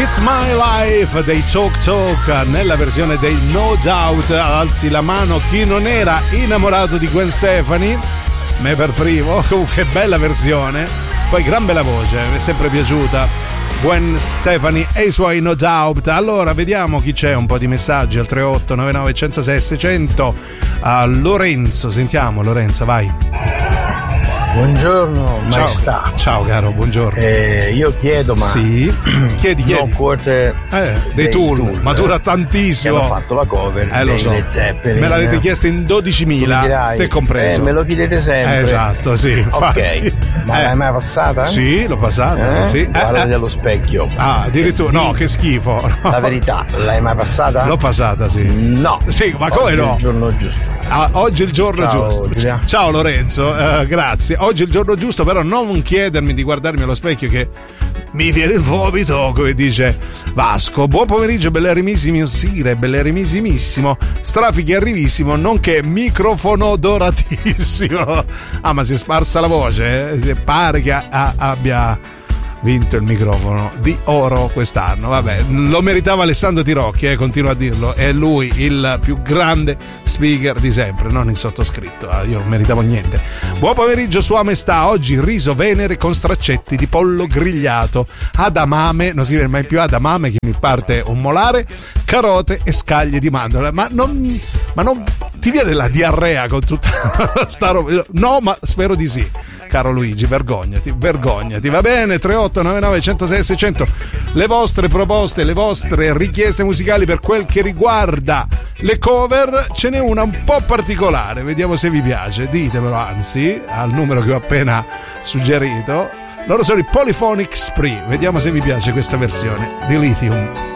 It's My Life dei Talk Talk nella versione dei No Doubt. Alzi la mano chi non era innamorato di Gwen Stefani, me per primo. Che bella versione, poi gran bella voce, mi è sempre piaciuta Gwen Stefani e i suoi No Doubt. Allora vediamo chi c'è, un po' di messaggi al 38 99 106 600. Lorenzo, sentiamo Lorenzo, vai. Buongiorno maestà. Ciao caro, buongiorno. Io chiedo, ma sì, chiedi. Dei Tool, ma dura tantissimo. Hanno fatto la cover lo so. Zeppelin. Me l'avete chiesto in 12.000, te compreso. Me lo chiedete sempre. Esatto, sì, infatti. Ok, ma l'hai mai passata? Sì, l'ho passata, sì. Guarda dello specchio. Addirittura, no, che schifo. No. La verità, l'hai mai passata? L'ho passata, sì. No. Sì, ma come no? Oggi è il giorno giusto. Oggi è il giorno giusto. Giulia. Ciao Lorenzo, grazie. Oggi è il giorno giusto, però non chiedermi di guardarmi allo specchio che mi viene il vomito, come dice Vasco. Buon pomeriggio, bellerimissimo Sire, bellerimissimo, strafichi arrivissimo, nonché microfono doratissimo. Ma si è sparsa la voce, pare che abbia vinto il microfono di oro quest'anno. Vabbè, lo meritava Alessandro Tirocchi, continuo a dirlo, è lui il più grande speaker di sempre, non il sottoscritto. Io non meritavo niente. Buon pomeriggio Sua Maestà, oggi riso venere con straccetti di pollo grigliato, adamame, non si vede mai più adamame che mi parte un molare, carote e scaglie di mandorla. Ma non ti viene la diarrea con tutta sta roba? No, ma spero di sì. Caro Luigi, vergognati, va bene. 3899 106 600, le vostre proposte, le vostre richieste musicali per quel che riguarda le cover. Ce n'è una un po' particolare, vediamo se vi piace, ditemelo anzi al numero che ho appena suggerito. Loro sono i Polyphonic Spree, vediamo se vi piace questa versione di Lithium.